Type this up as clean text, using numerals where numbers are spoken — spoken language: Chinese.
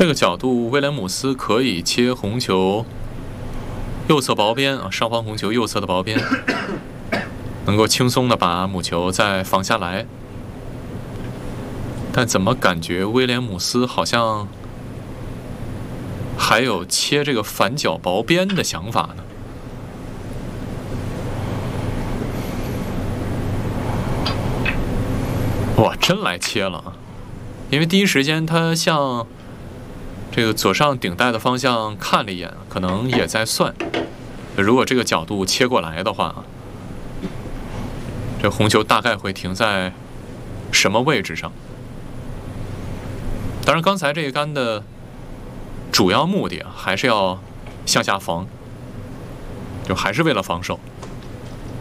这个角度，威廉姆斯可以切红球右侧薄边啊，上方红球右侧的薄边，能够轻松的把母球再放下来。但怎么感觉威廉姆斯好像还有切这个反角薄边的想法呢？哇，真来切了啊！因为第一时间他向这个左上顶带的方向看了一眼，可能也在算，如果这个角度切过来的话，这红球大概会停在什么位置上？当然，刚才这一杆的主要目的啊，还是要向下防，就还是为了防守。